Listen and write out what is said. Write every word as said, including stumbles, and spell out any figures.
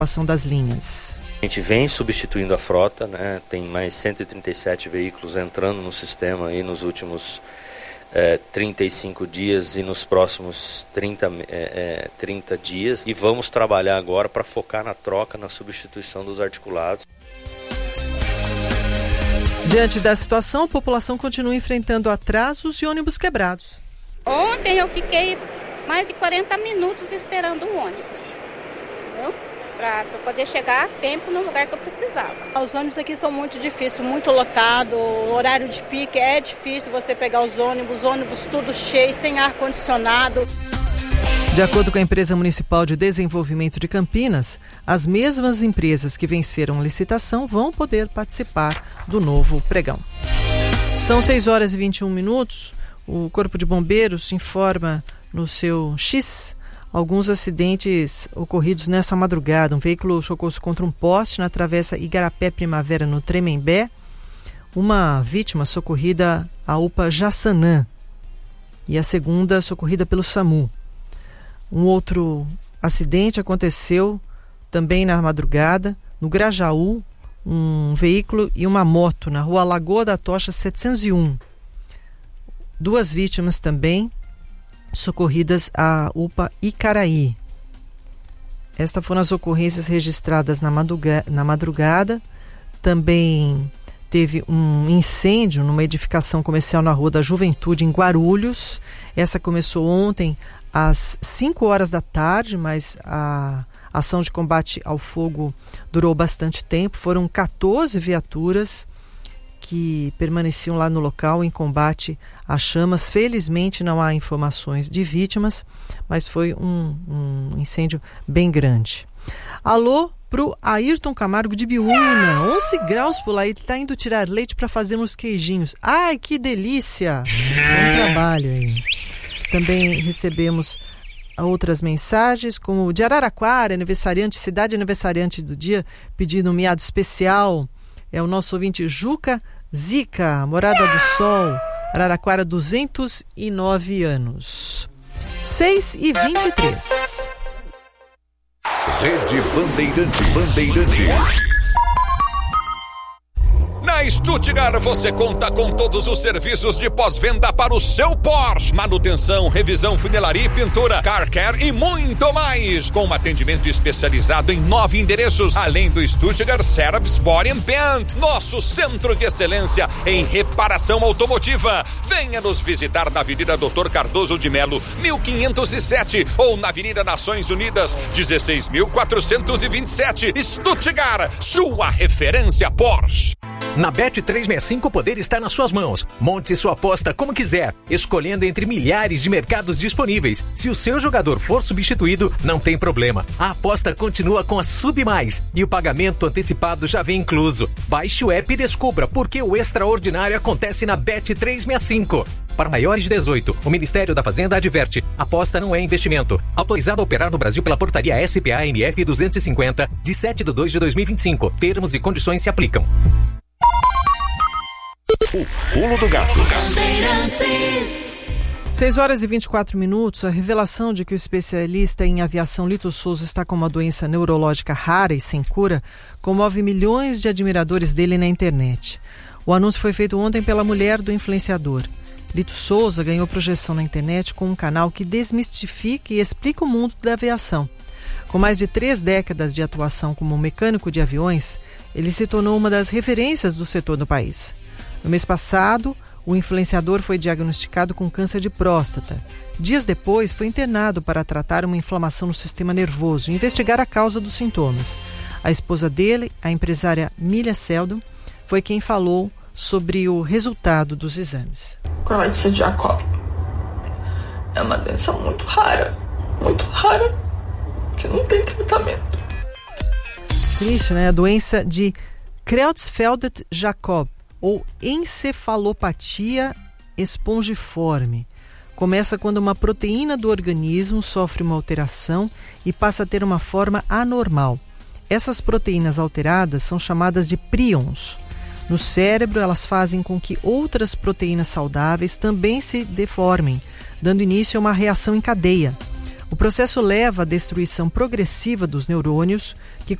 das linhas. A gente vem substituindo a frota, né? Tem mais cento e trinta e sete veículos entrando no sistema aí nos últimos é, trinta e cinco dias e nos próximos trinta, é, trinta dias. E vamos trabalhar agora para focar na troca, na substituição dos articulados. Diante da situação, a população continua enfrentando atrasos e ônibus quebrados. Ontem eu fiquei mais de quarenta minutos esperando o ônibus, entendeu? Para poder chegar a tempo no lugar que eu precisava. Os ônibus aqui são muito difíceis, muito lotado, o horário de pique é difícil você pegar os ônibus, ônibus tudo cheio, sem ar-condicionado. De acordo com a Empresa Municipal de Desenvolvimento de Campinas, as mesmas empresas que venceram a licitação vão poder participar do novo pregão. São seis horas e vinte e um minutos. O Corpo de Bombeiros informa no seu X alguns acidentes ocorridos nessa madrugada. Um veículo chocou-se contra um poste na travessa Igarapé Primavera, no Tremembé. Uma vítima socorrida à U P A Jaçanã e a segunda socorrida pelo SAMU. Um outro acidente aconteceu também na madrugada, no Grajaú, um veículo e uma moto na rua Lagoa da Tocha setecentos e um. Duas vítimas também socorridas à U P A Icaraí. Estas foram as ocorrências registradas na madruga- na madrugada. Também teve um incêndio numa edificação comercial na Rua da Juventude, em Guarulhos. Essa começou ontem às cinco horas da tarde, mas a ação de combate ao fogo durou bastante tempo. Foram quatorze viaturas que permaneciam lá no local em combate às chamas. Felizmente não há informações de vítimas, mas foi um, um incêndio bem grande. Alô pro Ayrton Camargo de Biúna, onze graus por lá, ele está indo tirar leite para fazer uns queijinhos. Ai, que delícia! Bom trabalho aí. Também recebemos outras mensagens, como o de Araraquara, aniversariante, cidade aniversariante do dia, pedindo um miado especial. É o nosso ouvinte Juca Zica, Morada do Sol, Araraquara, duzentos e nove anos. seis e vinte e três. Rede Bandeirantes. Bandeirantes. Na Stuttgart você conta com todos os serviços de pós-venda para o seu Porsche. Manutenção, revisão, funilaria e pintura, car care e muito mais. Com um atendimento especializado em nove endereços, além do Stuttgart Service Body and Paint, nosso centro de excelência em reparação automotiva. Venha nos visitar na Avenida doutor Cardoso de Melo, mil quinhentos e sete, ou na Avenida Nações Unidas, dezesseis mil quatrocentos e vinte e sete. Stuttgart, sua referência Porsche. Na Bet trezentos e sessenta e cinco o poder está nas suas mãos. Monte sua aposta como quiser, escolhendo entre milhares de mercados disponíveis. Se o seu jogador for substituído, não tem problema. A aposta continua com a Sub Mais e o pagamento antecipado já vem incluso. Baixe o app e descubra por que o extraordinário acontece na Bet trezentos e sessenta e cinco. Para maiores de dezoito, o Ministério da Fazenda adverte: aposta não é investimento. Autorizado a operar no Brasil pela portaria S P A M F duzentos e cinquenta, de sete de dois de dois mil e vinte e cinco. Termos e condições se aplicam. O pulo do gato. seis horas e vinte e quatro minutos. A revelação de que o especialista em aviação Lito Souza está com uma doença neurológica rara e sem cura comove milhões de admiradores dele na internet. O anúncio foi feito ontem pela mulher do influenciador. Lito Souza ganhou projeção na internet com um canal que desmistifica e explica o mundo da aviação. Com mais de três décadas de atuação como mecânico de aviões, ele se tornou uma das referências do setor no país. No mês passado, o influenciador foi diagnosticado com câncer de próstata. Dias depois, foi internado para tratar uma inflamação no sistema nervoso e investigar a causa dos sintomas. A esposa dele, a empresária Milha Seldon, foi quem falou sobre o resultado dos exames. Creutzfeldt Jakob é uma doença muito rara, muito rara, que não tem tratamento. Triste, né? A doença de Creutzfeldt Jakob, ou encefalopatia espongiforme. Começa quando uma proteína do organismo sofre uma alteração e passa a ter uma forma anormal. Essas proteínas alteradas são chamadas de prions. No cérebro, elas fazem com que outras proteínas saudáveis também se deformem, dando início a uma reação em cadeia. O processo leva à destruição progressiva dos neurônios, que